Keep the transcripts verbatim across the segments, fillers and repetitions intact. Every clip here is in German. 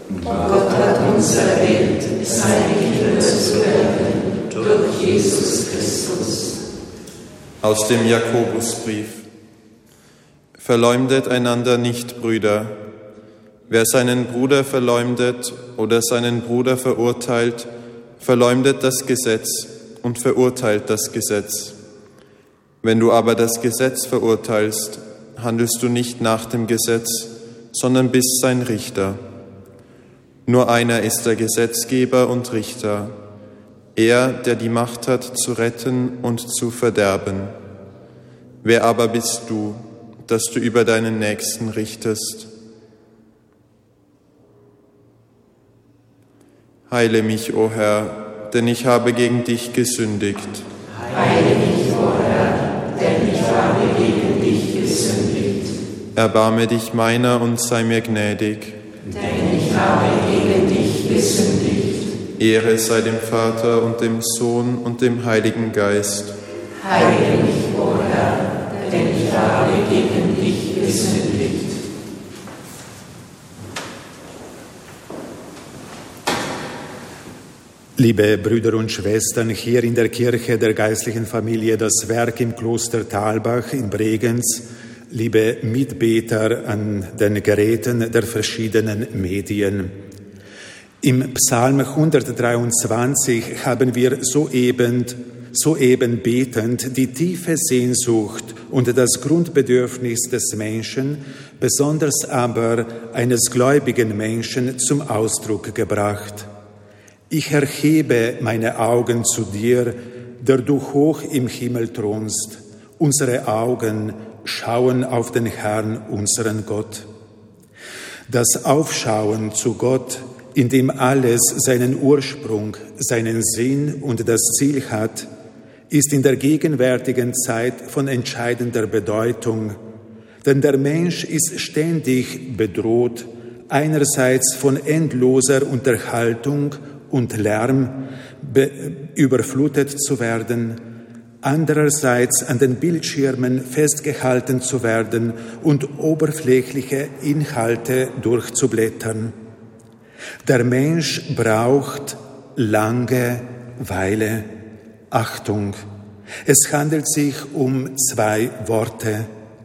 Gott hat uns erwählt, seine Kinder zu werden, durch Jesus Christus. Aus dem Jakobusbrief. Verleumdet einander nicht, Brüder. Wer seinen Bruder verleumdet oder seinen Bruder verurteilt, verleumdet das Gesetz und verurteilt das Gesetz. Wenn du aber das Gesetz verurteilst, handelst du nicht nach dem Gesetz, sondern bist sein Richter. Nur einer ist der Gesetzgeber und Richter, er, der die Macht hat, zu retten und zu verderben. Wer aber bist du, dass du über deinen Nächsten richtest? Heile mich, o Herr, denn ich habe gegen dich gesündigt. Heile mich, o Herr, denn ich habe gegen dich gesündigt. Erbarme dich meiner und sei mir gnädig. Denn ich habe gegen dich gesündigt. Ehre sei dem Vater und dem Sohn und dem Heiligen Geist. Heile mich, o Herr, denn ich habe gegen dich gesündigt. Liebe Brüder und Schwestern, hier in der Kirche der geistlichen Familie Das Werk im Kloster Thalbach in Bregenz, liebe Mitbeter an den Geräten der verschiedenen Medien. Im Psalm hundertdreiundzwanzig haben wir soeben, soeben betend die tiefe Sehnsucht und das Grundbedürfnis des Menschen, besonders aber eines gläubigen Menschen, zum Ausdruck gebracht. Ich erhebe meine Augen zu dir, der du hoch im Himmel thronst. Unsere Augen schauen auf den Herrn, unseren Gott. Das Aufschauen zu Gott, in dem alles seinen Ursprung, seinen Sinn und das Ziel hat, ist in der gegenwärtigen Zeit von entscheidender Bedeutung, denn der Mensch ist ständig bedroht, einerseits von endloser Unterhaltung und Lärm überflutet zu werden, andererseits an den Bildschirmen festgehalten zu werden und oberflächliche Inhalte durchzublättern. Der Mensch braucht Langeweile, Achtung. Es handelt sich um zwei Worte,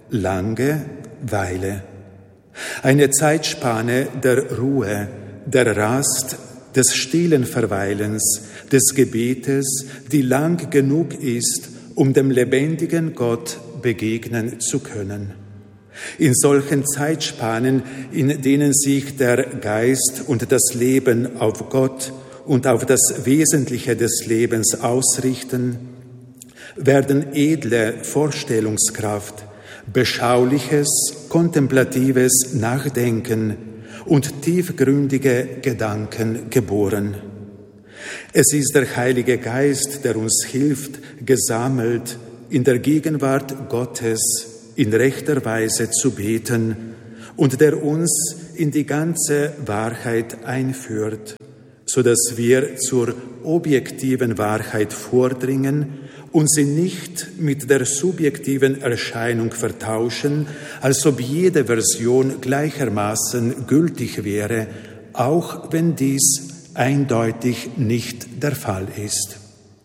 Langeweile. Eine Zeitspanne der Ruhe, der Rast, des stillen Verweilens, des Gebetes, die lang genug ist, um dem lebendigen Gott begegnen zu können. In solchen Zeitspannen, in denen sich der Geist und das Leben auf Gott und auf das Wesentliche des Lebens ausrichten, werden edle Vorstellungskraft, beschauliches, kontemplatives Nachdenken und tiefgründige Gedanken geboren. Es ist der Heilige Geist, der uns hilft, gesammelt in der Gegenwart Gottes in rechter Weise zu beten und der uns in die ganze Wahrheit einführt, so dass wir zur objektiven Wahrheit vordringen und sie nicht mit der subjektiven Erscheinung vertauschen, als ob jede Version gleichermaßen gültig wäre, auch wenn dies eindeutig nicht der Fall ist.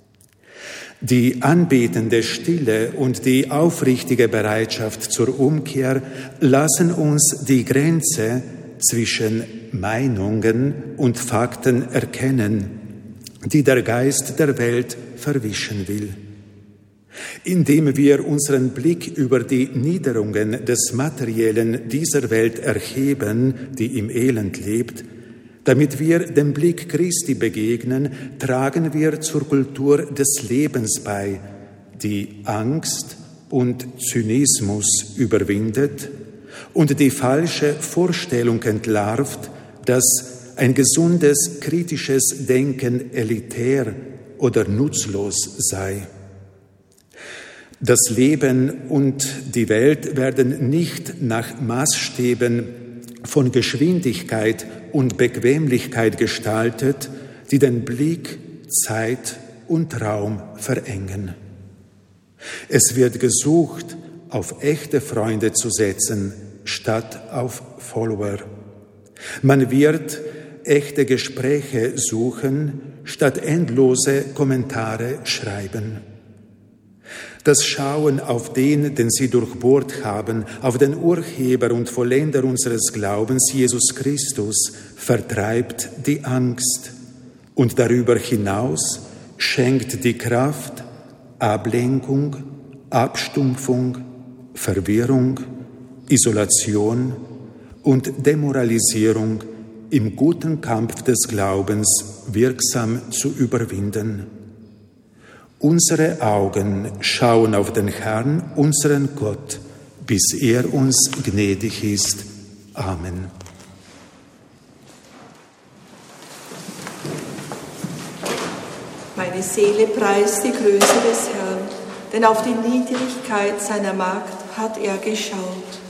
Die anbetende Stille und die aufrichtige Bereitschaft zur Umkehr lassen uns die Grenze zwischen Meinungen und Fakten erkennen, die der Geist der Welt verwischen will. Indem wir unseren Blick über die Niederungen des Materiellen dieser Welt erheben, die im Elend lebt, damit wir dem Blick Christi begegnen, tragen wir zur Kultur des Lebens bei, die Angst und Zynismus überwindet und die falsche Vorstellung entlarvt, dass ein gesundes, kritisches Denken elitär oder nutzlos sei. Das Leben und die Welt werden nicht nach Maßstäben von Geschwindigkeit und Bequemlichkeit gestaltet, die den Blick, Zeit und Raum verengen. Es wird gesucht, auf echte Freunde zu setzen, statt auf Follower. Man wird echte Gespräche suchen, statt endlose Kommentare schreiben. Das Schauen auf den, den sie durchbohrt haben, auf den Urheber und Vollender unseres Glaubens, Jesus Christus, vertreibt die Angst und darüber hinaus schenkt die Kraft, Ablenkung, Abstumpfung, Verwirrung, Isolation und Demoralisierung im guten Kampf des Glaubens wirksam zu überwinden. Unsere Augen schauen auf den Herrn, unseren Gott, bis er uns gnädig ist. Amen. Meine Seele preist die Größe des Herrn, denn auf die Niedrigkeit seiner Magd hat er geschaut.